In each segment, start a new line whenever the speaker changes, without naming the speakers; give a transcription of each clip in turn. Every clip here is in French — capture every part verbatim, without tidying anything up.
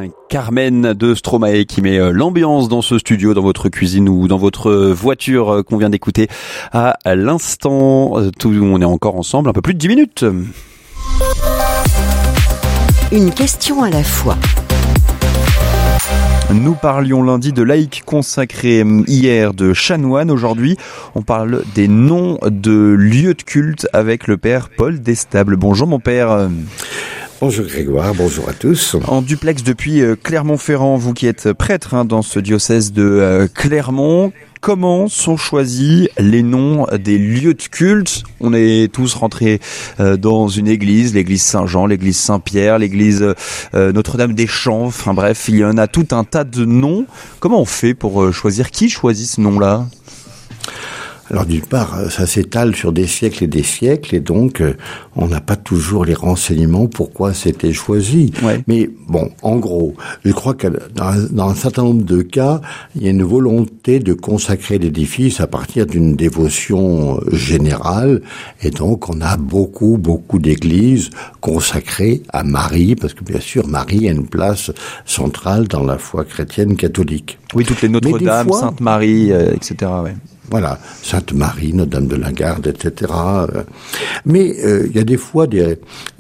Carmen de Stromae qui met l'ambiance dans ce studio, dans votre cuisine ou dans votre voiture qu'on vient d'écouter à l'instant. Tout, on est encore ensemble un peu plus de dix minutes.
Une question à la fois.
Nous parlions lundi de laïc consacré, hier de chanoine. Aujourd'hui, on parle des noms de lieux de culte avec le père Paul Destable. Bonjour mon père.
Bonjour Grégoire, bonjour à tous.
En duplex depuis Clermont-Ferrand, vous qui êtes prêtre hein, dans ce diocèse de Clermont, comment sont choisis les noms des lieux de culte ? On est tous rentrés euh, dans une église, l'église Saint-Jean, l'église Saint-Pierre, l'église euh, Notre-Dame-des-Champs, enfin bref, il y en a tout un tas de noms. Comment on fait pour euh, choisir ? Qui choisit ce nom-là ?
Alors d'une part, ça s'étale sur des siècles et des siècles, et donc euh, on n'a pas toujours les renseignements pourquoi c'était choisi.
Ouais.
Mais bon, en gros, je crois que dans, dans un certain nombre de cas, il y a une volonté de consacrer l'édifice à partir d'une dévotion générale, et donc on a beaucoup, beaucoup d'églises consacrées à Marie, parce que bien sûr, Marie a une place centrale dans la foi chrétienne catholique.
Oui, toutes les Notre-Dame, fois, Sainte-Marie, euh, et cetera. Ouais.
Voilà, Sainte-Marie, Notre-Dame de la Garde, et cetera. Mais euh, il y a des fois des,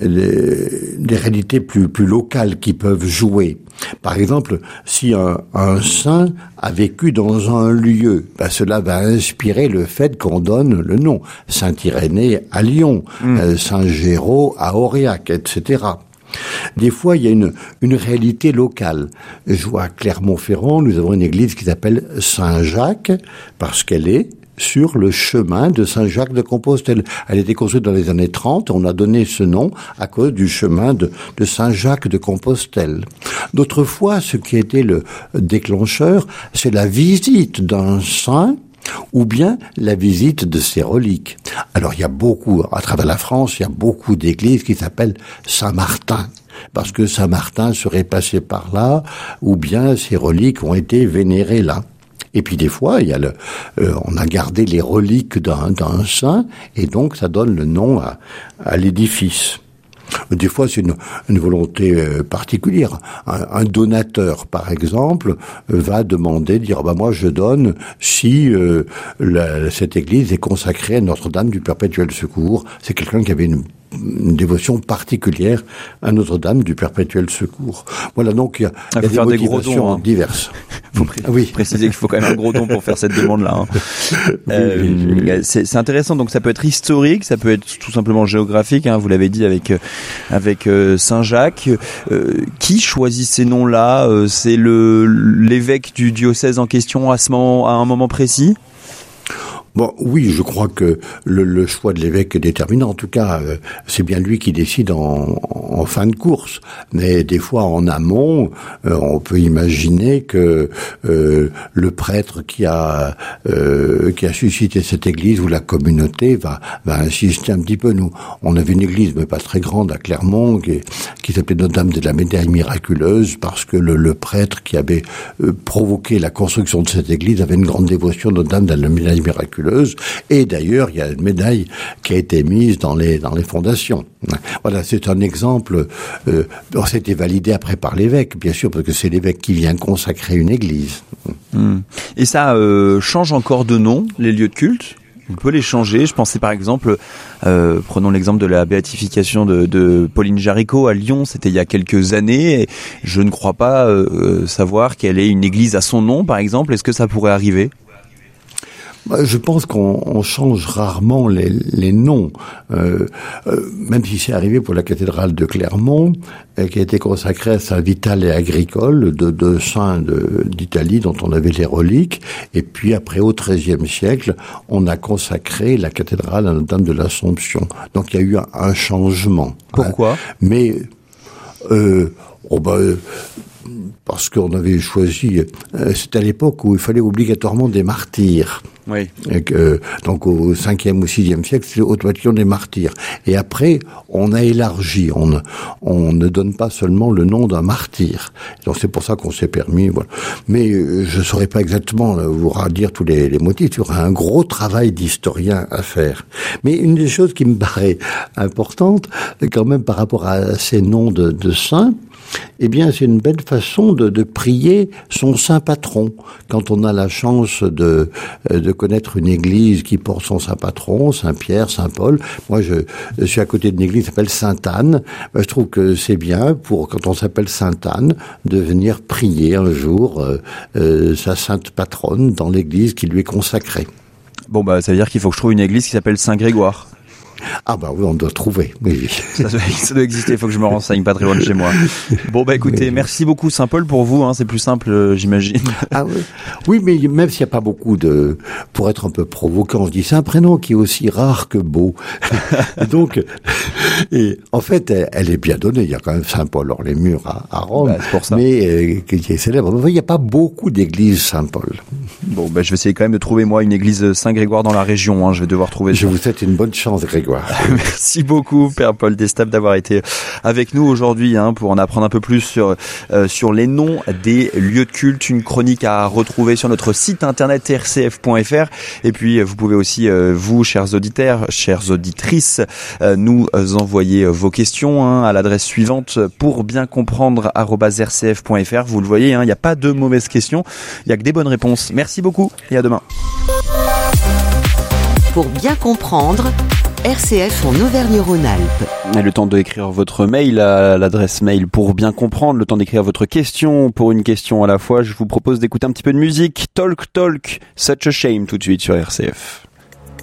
des, des réalités plus, plus locales qui peuvent jouer. Par exemple, si un, un saint a vécu dans un lieu, ben cela va inspirer le fait qu'on donne le nom. Saint-Irénée à Lyon, mmh. euh, Saint-Géraud à Aurillac, et cetera. Des fois, il y a une, une réalité locale. Je vois à Clermont-Ferrand, nous avons une église qui s'appelle Saint-Jacques, parce qu'elle est sur le chemin de Saint-Jacques de Compostelle. Elle a été construite dans les années trente, on a donné ce nom à cause du chemin de, de Saint-Jacques de Compostelle. D'autres fois, ce qui a été le déclencheur, c'est la visite d'un saint, ou bien la visite de ses reliques. Alors il y a beaucoup, à travers la France, il y a beaucoup d'églises qui s'appellent Saint-Martin, parce que Saint-Martin serait passé par là, ou bien ses reliques ont été vénérées là. Et puis des fois, il y a le, euh, on a gardé les reliques d'un, d'un saint, et donc ça donne le nom à, à l'édifice. Des fois, c'est une, une volonté euh, particulière. Un, un donateur, par exemple, euh, va demander, dire, bah moi je donne si euh, la, cette église est consacrée à Notre-Dame du Perpétuel Secours. C'est quelqu'un qui avait une, une dévotion particulière à Notre-Dame du Perpétuel Secours. Voilà, donc il y a,
il
y a des
faire
motivations
des gros dons, hein.
diverses.
Faut pré-
oui.
préciser qu'il faut quand même un gros don pour faire cette demande-là. Hein.
Oui,
euh,
oui, oui.
c'est, c'est intéressant. Donc ça peut être historique, ça peut être tout simplement géographique. Hein, vous l'avez dit avec avec euh, Saint-Jacques. Euh, qui choisit ces noms-là ? euh, C'est le l'évêque du diocèse en question à ce moment, à un moment précis ?
Bon, oui, je crois que le, le choix de l'évêque est déterminant. En tout cas, euh, c'est bien lui qui décide en, en fin de course. Mais des fois, en amont, euh, on peut imaginer que euh, le prêtre qui a euh, qui a suscité cette église ou la communauté va va insister un petit peu. Nous, on avait une église, mais pas très grande, à Clermont, qui, qui s'appelait Notre-Dame de la Médaille Miraculeuse, parce que le, le prêtre qui avait euh, provoqué la construction de cette église avait une grande dévotion de Notre-Dame de la Médaille Miraculeuse. Et d'ailleurs, il y a une médaille qui a été mise dans les dans les fondations. Voilà, c'est un exemple. Euh, bon, c'était validé après par l'évêque, bien sûr, parce que c'est l'évêque qui vient consacrer une église.
Mmh. Et ça euh, change encore de nom, les lieux de culte ? On peut les changer. Je pensais par exemple, euh, prenons l'exemple de la béatification de, de Pauline Jaricot à Lyon, c'était il y a quelques années. Et je ne crois pas euh, savoir qu'elle ait une église à son nom, par exemple. Est-ce que ça pourrait arriver ?
Je pense qu'on on change rarement les, les noms, euh, euh, même si c'est arrivé pour la cathédrale de Clermont, euh, qui a été consacrée à Saint Vital et Agricole, de deux saints de, d'Italie dont on avait les reliques, et puis après au XIIIe siècle, on a consacré la cathédrale à Notre-Dame de l'Assomption. Donc il y a eu un, un changement.
Pourquoi ?
Hein. Mais euh, oh bah, euh, parce qu'on avait choisi, euh, c'était à l'époque où il fallait obligatoirement des martyrs.
Oui.
Et que, donc au cinquième ou sixième siècle, c'est Haute-Bâtillon des martyrs. Et après, on a élargi. On ne, on ne donne pas seulement le nom d'un martyr. Donc c'est pour ça qu'on s'est permis. Voilà. Mais euh, je ne saurais pas exactement euh, vous dire tous les, les motifs. Il y aura un gros travail d'historien à faire. Mais une des choses qui me paraît importante, quand même par rapport à ces noms de, de saints, eh bien, c'est une belle façon de, de prier son saint patron. Quand on a la chance de, de connaître une église qui porte son saint patron, Saint Pierre, Saint Paul. Moi, je, je suis à côté d'une église qui s'appelle Sainte-Anne. Ben, je trouve que c'est bien pour, quand on s'appelle Sainte-Anne, de venir prier un jour euh, euh, sa sainte patronne dans l'église qui lui est consacrée.
Bon, bah, ça veut dire qu'il faut que je trouve une église qui s'appelle Saint-Grégoire.
Ah bah oui, on doit trouver. Oui, oui.
Ça, doit, ça doit exister, il faut que je me renseigne, pas très loin de chez moi. Bon bah écoutez, oui. Merci beaucoup Saint-Paul pour vous, hein, c'est plus simple euh, j'imagine.
Ah oui. Oui, mais même s'il n'y a pas beaucoup de... Pour être un peu provoquant, je dis c'est un prénom qui est aussi rare que beau. Donc, et en fait, elle, elle est bien donnée, il y a quand même Saint-Paul hors les murs à, à Rome, bah, c'est pour ça. Mais euh, qui est célèbre. Il n'y a pas beaucoup d'églises Saint-Paul.
Bon bah je vais essayer quand même de trouver moi une église Saint-Grégoire dans la région, hein, je vais devoir trouver...
Je ça. Vous souhaite une bonne chance Grégoire.
Merci beaucoup Père Paul Destapes d'avoir été avec nous aujourd'hui hein, pour en apprendre un peu plus sur euh, sur les noms des lieux de culte. Une chronique à retrouver sur notre site internet r c f point f r. Et puis vous pouvez aussi euh, vous, chers auditeurs, chères auditrices, euh, nous envoyer vos questions hein, à l'adresse suivante pour bien comprendre arobase r c f point f r. Vous le voyez, il hein, n'y a pas de mauvaises questions, il y a que des bonnes réponses. Merci beaucoup et à demain.
Pour bien comprendre, R C F en Auvergne-Rhône-Alpes.
Et le temps d'écrire votre mail à l'adresse mail pour bien comprendre, le temps d'écrire votre question pour une question à la fois. Je vous propose d'écouter un petit peu de musique. Talk Talk, Such a Shame tout de suite sur R C F.